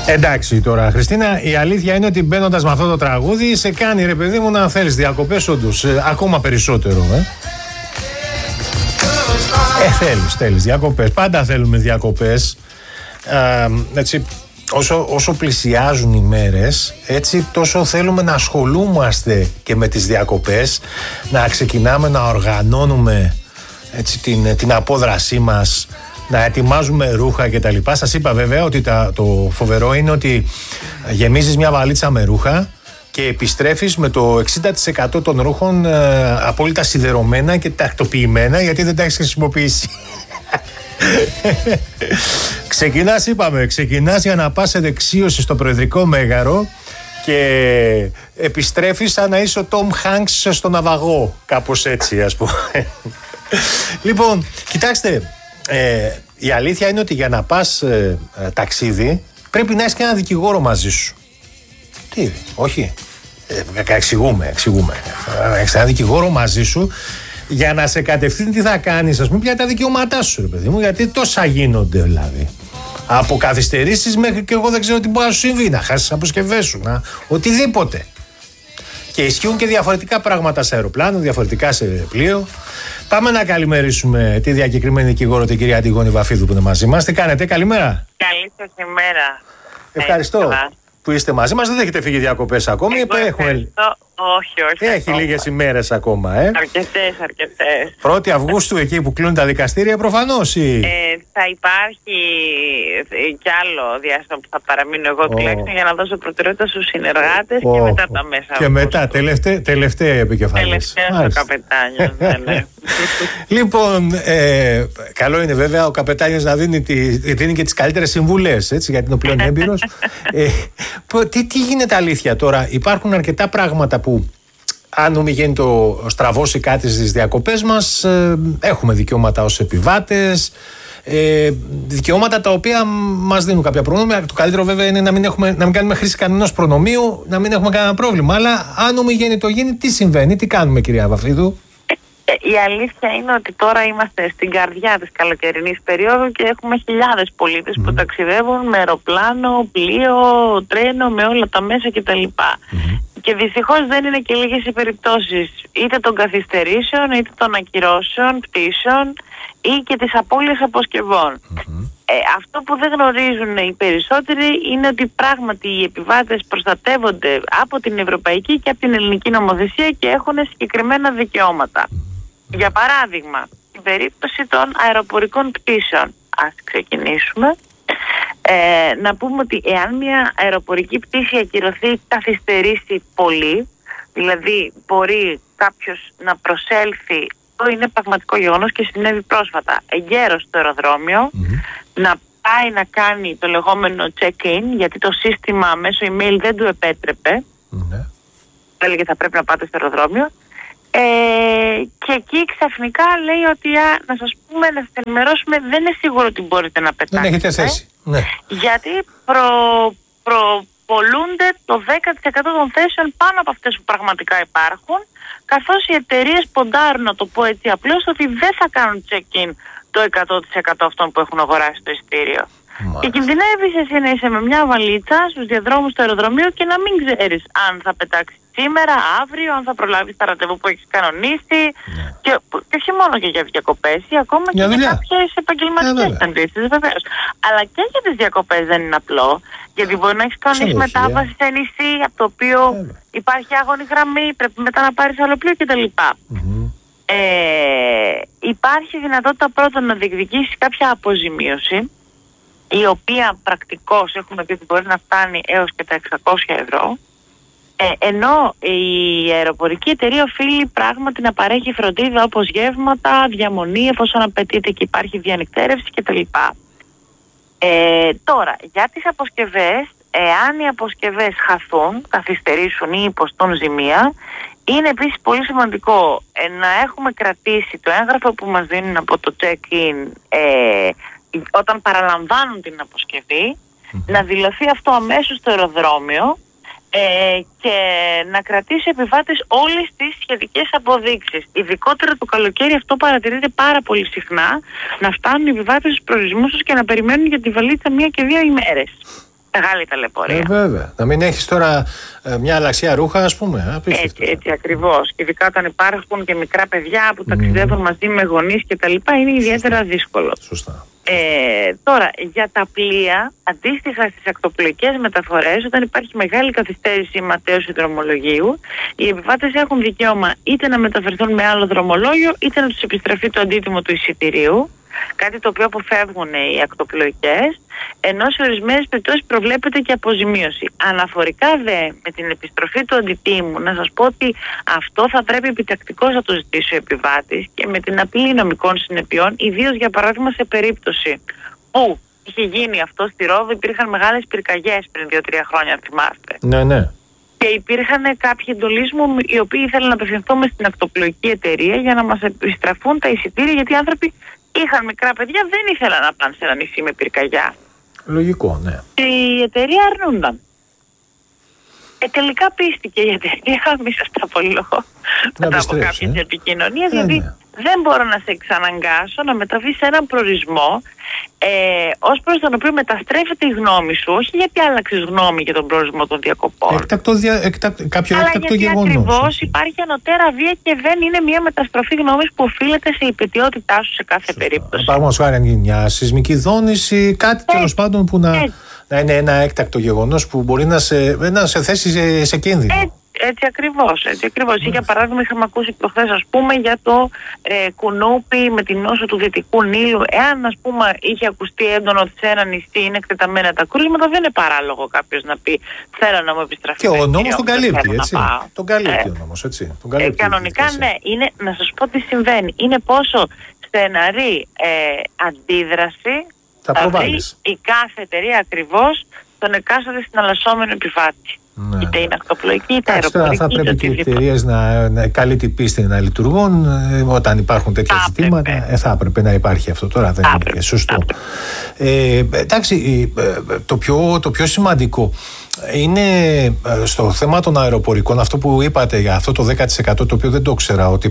Εντάξει τώρα, Χριστίνα, η αλήθεια είναι ότι μπαίνοντας με αυτό το τραγούδι σε κάνει, ρε παιδί μου, να θέλεις διακοπές όντως, ακόμα περισσότερο. Θέλεις διακοπές. Πάντα θέλουμε διακοπές. Έτσι, όσο πλησιάζουν οι μέρες, έτσι τόσο θέλουμε να ασχολούμαστε και με τις διακοπές, να ξεκινάμε να οργανώνουμε έτσι, την απόδρασή μας, να ετοιμάζουμε ρούχα κτλ. Σας είπα βέβαια ότι το φοβερό είναι ότι γεμίζεις μια βαλίτσα με ρούχα και επιστρέφεις με το 60% των ρούχων απόλυτα σιδερωμένα και τακτοποιημένα, γιατί δεν τα έχεις χρησιμοποιήσει. Ξεκινάς για να πας σε δεξίωση στο Προεδρικό Μέγαρο και επιστρέφεις σαν να είσαι ο Τόμ Χάνκς στο ναυαγό, κάπως έτσι, ας πούμε. Λοιπόν, κοιτάξτε, η αλήθεια είναι ότι για να πας ταξίδι πρέπει να έχεις και ένα δικηγόρο μαζί σου. Τι, όχι, εξηγούμε. Έχεις ένα δικηγόρο μαζί σου για να σε κατευθύνει τι θα κάνεις, ας πούμε, για τα δικαιώματά σου, ρε παιδί μου, γιατί τόσα γίνονται δηλαδή. Από καθυστερήσεις μέχρι και εγώ δεν ξέρω τι μπορεί να σου συμβεί, να χάσεις αποσκευές σου, οτιδήποτε. Και ισχύουν και διαφορετικά πράγματα σε αεροπλάνο, διαφορετικά σε πλοίο. Πάμε να καλημερίσουμε τη διακεκριμένη δικηγόρο, την κυρία Αντιγόνη Βαφίδου, που είναι μαζί μας. Τι κάνετε, καλημέρα. Καλή σας ημέρα. Ευχαριστώ που είστε μαζί μας. Δεν έχετε φύγει διακοπές ακόμη? Όχι. Έχει λίγες ημέρες ακόμα, Αρκετές. 1η Αυγούστου, εκεί που κλείνουν τα δικαστήρια, προφανώς. Θα υπάρχει κι άλλο διάστημα που θα παραμείνω εγώ τουλάχιστον για να δώσω προτεραιότητα στους συνεργάτες και μετά τα μέσα. Και μετά, τελευταία επικεφαλής. Τελευταίος ο καπετάνιος, ναι. Λοιπόν, καλό είναι βέβαια ο καπετάνιος να δίνει και τις καλύτερες συμβουλές, έτσι, γιατί είναι ο πλέον έμπειρος. Τι γίνεται αλήθεια τώρα? Υπάρχουν αρκετά πράγματα που, αν ομιγένει το στραβώσει κάτι στις διακοπές μας, έχουμε δικαιώματα ως επιβάτες, δικαιώματα τα οποία μας δίνουν κάποια προνόμια. Το καλύτερο βέβαια είναι να μην κάνουμε χρήση κανένας προνομίου, να μην έχουμε κανένα πρόβλημα. Αλλά αν ομιγένει το γίνει, τι συμβαίνει, τι κάνουμε, κυρία Βαφίδου? Η αλήθεια είναι ότι τώρα είμαστε στην καρδιά της καλοκαιρινής περίοδου και έχουμε χιλιάδες πολίτες που ταξιδεύουν με αεροπλάνο, πλοίο, τρένο, με όλα τα μέσα κτλ. Και δυστυχώς δεν είναι και λίγες οι περιπτώσεις είτε των καθυστερήσεων, είτε των ακυρώσεων, πτήσεων ή και της απώλειας αποσκευών. Αυτό που δεν γνωρίζουν οι περισσότεροι είναι ότι πράγματι οι επιβάτες προστατεύονται από την ευρωπαϊκή και από την ελληνική νομοθεσία και έχουν συγκεκριμένα δικαιώματα. Για παράδειγμα, στην περίπτωση των αεροπορικών πτήσεων, ας ξεκινήσουμε, να πούμε ότι εάν μια αεροπορική πτήση ακυρωθεί, καθυστερήσει πολύ, δηλαδή μπορεί κάποιος να προσέλθει, αυτό είναι πραγματικό γεγονός και συνέβη πρόσφατα, εγκαίρος στο αεροδρόμιο, να πάει να κάνει το λεγόμενο check-in, γιατί το σύστημα μέσω email δεν του επέτρεπε, έλεγε θα πρέπει να πάτε στο αεροδρόμιο, και εκεί ξαφνικά λέει ότι να σας πούμε, να σας ενημερώσουμε, δεν είναι σίγουρο ότι μπορείτε να πετάξετε. Δεν έχετε θέση. Ναι. Γιατί προπολούνται το 10% των θέσεων πάνω από αυτές που πραγματικά υπάρχουν, καθώς οι εταιρείες ποντάρουν, να το πω έτσι απλώς, ότι δεν θα κάνουν check-in το 100% αυτών που έχουν αγοράσει το εισιτήριο. Και κινδυνεύεις εσύ να είσαι με μια βαλίτσα στους διαδρόμους του αεροδρομίου και να μην ξέρεις αν θα πετάξεις σήμερα, αύριο, αν θα προλάβεις τα ραντεβού που έχεις κανονίσει, και όχι μόνο και για διακοπές, ή ακόμα και για κάποιες επαγγελματικές συναντήσεις, βεβαίως. Αλλά και για τις διακοπές δεν είναι απλό, γιατί μπορεί να έχεις κανονίσει μετάβαση σε νησί, από το οποίο υπάρχει άγωνη γραμμή, πρέπει μετά να πάρεις άλλο πλοίο κτλ. Υπάρχει δυνατότητα πρώτον να διεκδικήσεις κάποια αποζημίωση, η οποία πρακτικώς έχουμε πει ότι μπορεί να φτάνει έως και τα 600 ευρώ, ενώ η αεροπορική εταιρεία οφείλει πράγματι να παρέχει φροντίδα όπως γεύματα, διαμονή εφόσον απαιτείται και υπάρχει διανυκτέρευση κτλ. Τώρα, για τις αποσκευές, εάν οι αποσκευές χαθούν, καθυστερήσουν ή υποστούν ζημία, είναι επίσης πολύ σημαντικό να έχουμε κρατήσει το έγγραφο που μας δίνουν από το check-in όταν παραλαμβάνουν την αποσκευή, να δηλωθεί αυτό αμέσως στο αεροδρόμιο και να κρατήσει ο επιβάτης όλες τις σχετικές αποδείξεις. Ειδικότερα το καλοκαίρι αυτό παρατηρείται πάρα πολύ συχνά, να φτάνουν οι επιβάτες στους προορισμούς τους και να περιμένουν για τη βαλίτσα 1 και 2 ημέρες. Μεγάλη ταλαιπωρία. Βέβαια. Να μην έχεις τώρα μια αλλαξιά ρούχα, ας πούμε. Έτσι ακριβώς. Ειδικά όταν υπάρχουν και μικρά παιδιά που ταξιδεύουν μαζί με γονείς και τα λοιπά, είναι ιδιαίτερα δύσκολο. Σωστά. Τώρα, για τα πλοία, αντίστοιχα στις ακτοπλοϊκές μεταφορές, όταν υπάρχει μεγάλη καθυστέρηση ματέωση δρομολογίου, οι επιβάτες έχουν δικαίωμα είτε να μεταφερθούν με άλλο δρομολόγιο, είτε να τους επιστραφεί το αντίτιμο του εισιτηρίου, κάτι το οποίο αποφεύγουν οι ακτοπλοϊκές, ενώ σε ορισμένες περιπτώσεις προβλέπεται και αποζημίωση. Αναφορικά δε με την επιστροφή του αντιτίμου, να σας πω ότι αυτό θα πρέπει επιτακτικώς να το ζητήσει ο επιβάτης και με την απειλή νομικών συνεπειών, ιδίως για παράδειγμα σε περίπτωση που είχε γίνει αυτό στη Ρόδο, υπήρχαν μεγάλες πυρκαγιές πριν 2-3 χρόνια, αν θυμάστε. Ναι. Και υπήρχαν κάποιοι εντολισμού οι οποίοι ήθελαν να απευθυνθούμε στην ακτοπλοϊκή εταιρεία για να μας επιστραφούν τα εισιτήρια, γιατί οι άνθρωποι είχαν μικρά παιδιά, δεν ήθελαν να πάνε σε ένα νησί με πυρκαγιά. Λογικό, ναι. Και η εταιρεία αρνούνταν. Τελικά πίστηκε η εταιρεία, μη σας τα απολύω, μετά από κάποιες επικοινωνίες, γιατί δεν μπορώ να σε εξαναγκάσω να μεταβείς σε έναν προορισμό ως προς τον οποίο μεταστρέφεται η γνώμη σου, όχι γιατί άλλαξες γνώμη για τον προορισμό των διακοπών. Κάποιο έκτακτο γεγονός. Ακριβώς υπάρχει ανωτέρα βία και δεν είναι μια μεταστροφή γνώμης που οφείλεται σε υπαιτιότητά σου σε κάθε περίπτωση. Παραδείγματος χάρη μια σεισμική δόνηση, κάτι τέλος πάντων που να είναι ένα έκτακτο γεγονός που μπορεί να σε θέσει σε κίνδυνο. Έτσι ακριβώς. Ή για παράδειγμα είχαμε ακούσει προχθές, ας πούμε, για το κουνούπι με την νόσο του Δυτικού Νείλου. Εάν, ας πούμε, είχε ακουστεί έντονο ότι σε ένα νησί είναι εκτεταμένα τα κρούσματα, δεν είναι παράλογο κάποιος να πει θέλω να μου επιστραφεί. Και ο νόμος τον καλύπτει, έτσι. Τον καλύπτει ο νόμος, έτσι. Κανονικά, ναι. Είναι, να σας πω τι συμβαίνει. Είναι πόσο στεναρή αντίδραση θα βρει η κάθε εταιρεία ακριβώς τον εκάστοτε συναλλασσόμενο επιβάτη. Ναι. Είτε είναι ακτοπλοϊκή, είτε αεροπορική. Θα πρέπει και οι εταιρείες να καλή την πίστη να λειτουργούν όταν υπάρχουν τέτοια ζητήματα. Θα έπρεπε να υπάρχει αυτό τώρα. Δεν είναι και σωστό. Εντάξει, το πιο σημαντικό είναι στο θέμα των αεροπορικών, αυτό που είπατε για αυτό το 10%, το οποίο δεν το ήξερα ότι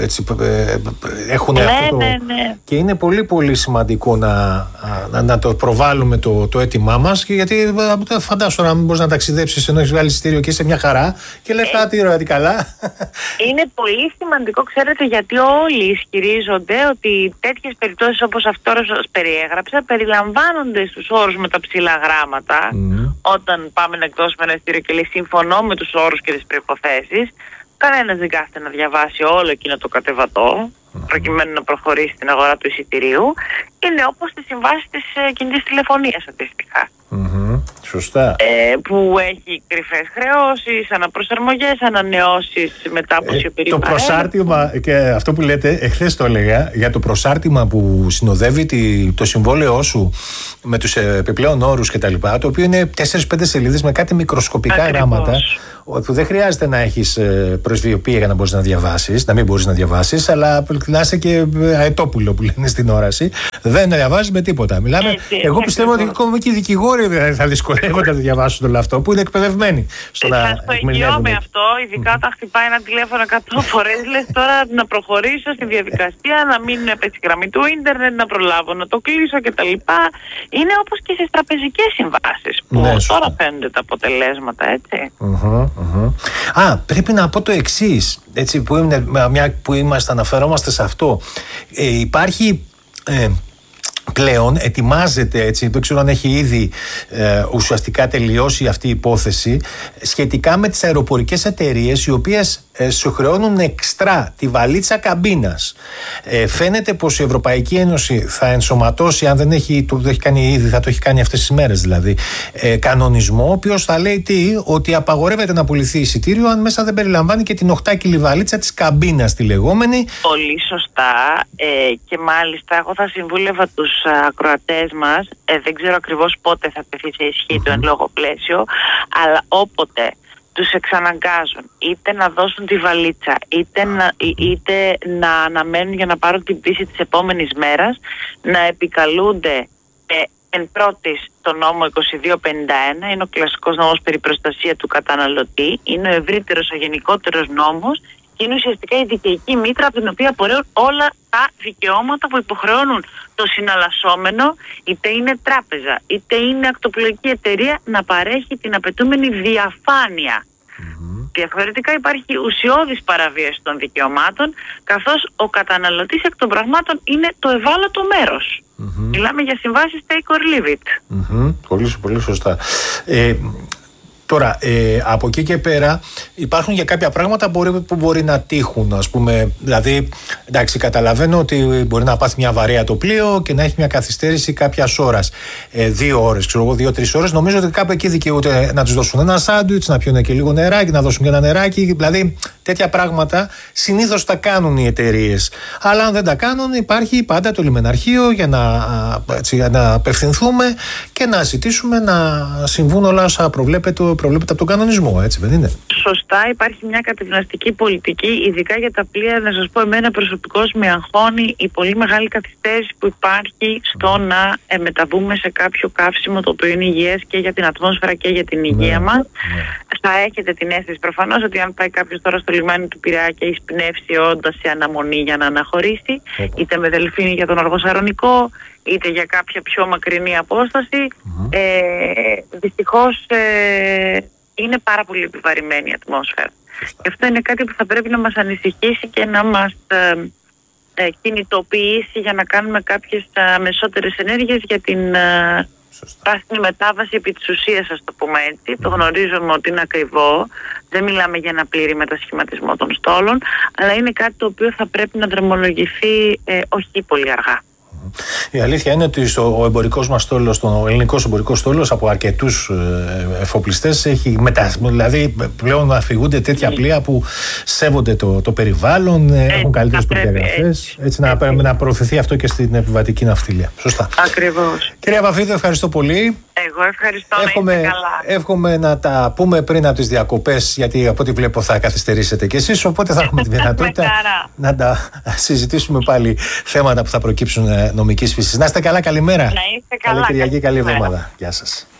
έχουν αυτό. Ναι. Και είναι πολύ πολύ σημαντικό να το προβάλλουμε το αίτημά μας, γιατί φαντάσου να μην μπορείς να ταξιδέψεις ενώ έχεις βγάλει εισιτήριο και είσαι μια χαρά και λες τι καλά. Είναι πολύ σημαντικό, ξέρετε, γιατί όλοι ισχυρίζονται ότι τέτοιες περιπτώσεις όπως αυτό σας περιέγραψα περιλαμβάνονται στους όρους με τα ψηλά γράμματα όταν πάμε να εκδώσουμε ένα εισιτήριο και λέει συμφωνώ με τους όρους και τις προϋποθέσεις. Κανένας δεν κάθεται να διαβάσει όλο εκείνο το κατεβατό προκειμένου να προχωρήσει στην αγορά του εισιτηρίου. Είναι όπως τις συμβάσεις της κινητής τηλεφωνίας αντίστοιχα. Σωστά. Που έχει κρυφές χρεώσεις, αναπροσαρμογές, ανανεώσεις μετά από σιωπηρή Το προσάρτημα, και αυτό που λέτε, εχθές το έλεγα, για το προσάρτημα που συνοδεύει το συμβόλαιό σου με τους επιπλέον όρους και τα λοιπά, το οποίο είναι 4-5 σελίδες με κάτι μικροσκοπικά γράμματα, που δεν χρειάζεται να έχεις προσβιοπία για να μπορείς να διαβάσεις, να μην μπορείς να διαβάσεις, αλλά να είσαι και αετόπουλο που λένε στην όραση. Δεν διαβάζεις με τίποτα. Μιλάμε. Εγώ πιστεύω ότι ακόμα και οι δικηγόροι θα δυσκολεύονται να διαβάσουν όλο αυτό, που είναι εκπαιδευμένοι στο να εκμεταλλεύονται. Σας το εγγυώμαι αυτό, ειδικά όταν χτυπάει ένα τηλέφωνο 100 φορές, λες τώρα να προχωρήσω στη διαδικασία, να μην πέσει η γραμμή του ίντερνετ, να προλάβω να το κλείσω κτλ. Είναι όπως και στις τραπεζικές συμβάσεις, που τώρα φαίνονται τα αποτελέσματα, έτσι. Πρέπει να πω το εξής, έτσι, που αναφερόμαστε σε αυτό. Υπάρχει πλέον, ετοιμάζεται, έτσι, δεν ξέρω αν έχει ήδη ουσιαστικά τελειώσει αυτή η υπόθεση, σχετικά με τις αεροπορικές εταιρείες οι οποίες σου χρεώνουν εξτρά τη βαλίτσα καμπίνας. Φαίνεται πως η Ευρωπαϊκή Ένωση θα ενσωματώσει, αν δεν το έχει κάνει ήδη, θα το έχει κάνει αυτές τις μέρες δηλαδή, κανονισμό, ο οποίος θα λέει ότι απαγορεύεται να πουληθεί εισιτήριο αν μέσα δεν περιλαμβάνει και την 8κιλη βαλίτσα της καμπίνας, τη λεγόμενη. Πολύ σωστά, και μάλιστα εγώ θα συμβούλευα τους ακροατές μας, δεν ξέρω ακριβώς πότε θα τεθεί σε ισχύ το εν λόγω πλαίσιο, αλλά όποτε τους εξαναγκάζουν είτε να δώσουν τη βαλίτσα είτε να αναμένουν για να πάρουν την πτήση της επόμενης μέρας, να επικαλούνται εν πρώτης το νόμο 2251, είναι ο κλασικός νόμος περί προστασία του καταναλωτή, είναι ο ευρύτερος, ο γενικότερος νόμος και είναι ουσιαστικά η δικαιική μήτρα από την οποία απορρέουν όλα τα δικαιώματα που υποχρεώνουν το συναλλασσόμενο, είτε είναι τράπεζα, είτε είναι ακτοπλοϊκή εταιρεία, να παρέχει την απαιτούμενη διαφάνεια. Διαφορετικά υπάρχει ουσιώδης παραβίαση των δικαιωμάτων, καθώς ο καταναλωτής εκ των πραγμάτων είναι το ευάλωτο μέρος. Μιλάμε για συμβάσεις take or leave it. Πολύ, πολύ σωστά. Τώρα, από εκεί και πέρα υπάρχουν για κάποια πράγματα που μπορεί να τύχουν, ας πούμε. Δηλαδή, εντάξει, καταλαβαίνω ότι μπορεί να πάθει μια βαρέα το πλοίο και να έχει μια καθυστέρηση κάποιας ώρας. 2 ώρες, ξέρω εγώ, 2-3 ώρες. Νομίζω ότι κάπου εκεί δικαιούται να τους δώσουν ένα σάντουιτς, να πιούν και λίγο νεράκι, να δώσουν και ένα νεράκι. Δηλαδή, τέτοια πράγματα συνήθως τα κάνουν οι εταιρείες. Αλλά αν δεν τα κάνουν, υπάρχει πάντα το λιμεναρχείο για να απευθυνθούμε και να ζητήσουμε να συμβούν όλα όσα προβλέπεται από τον κανονισμό, έτσι δεν είναι? Σωστά, υπάρχει μια κατευναστική πολιτική, ειδικά για τα πλοία. Να σας πω, εμένα προσωπικώς με αγχώνει η πολύ μεγάλη καθυστέρηση που υπάρχει στο να μεταβούμε σε κάποιο καύσιμο το οποίο είναι υγιές και για την ατμόσφαιρα και για την υγεία μας. Θα έχετε την αίσθηση προφανώς ότι αν πάει κάποιος τώρα στο λιμάνι του Πειραιά και έχει σπινεύσει όντας σε αναμονή για να αναχωρήσει, είτε με δελφίνι για τον Αργοσαρονικό, είτε για κάποια πιο μακρινή απόσταση, δυστυχώς είναι πάρα πολύ επιβαρημένη η ατμόσφαιρα. Και αυτό είναι κάτι που θα πρέπει να μας ανησυχήσει και να μας κινητοποιήσει για να κάνουμε κάποιες αμεσότερες ενέργειες για την πράσινη μετάβαση επί της ουσίας, ας το πούμε έτσι. Το γνωρίζουμε ότι είναι ακριβό. Δεν μιλάμε για ένα πλήρη μετασχηματισμό των στόλων, αλλά είναι κάτι το οποίο θα πρέπει να δρομολογηθεί όχι πολύ αργά. Η αλήθεια είναι ότι ο εμπορικός μας στόλος, ο ελληνικός εμπορικός στόλος, από αρκετούς εφοπλιστές έχει δηλαδή πλέον αφηγούνται τέτοια πλοία που σέβονται το περιβάλλον, έχουν καλύτερες προδιαγραφές, έτσι να προωθηθεί αυτό και στην επιβατική ναυτιλία. Σωστά. Ακριβώς. Κυρία Βαφίδου, ευχαριστώ πολύ. Εγώ ευχαριστώ, να είστε καλά. Εύχομαι να τα πούμε πριν από τις διακοπές, γιατί από ό,τι βλέπω θα καθυστερήσετε κι εσείς, οπότε θα έχουμε τη δυνατότητα να τα συζητήσουμε πάλι θέματα που θα προκύψουν νομικής φύσης. Να είστε καλά, καλημέρα. Να είστε καλά. Καλή Κυριακή, καλή εβδομάδα. Γεια σας.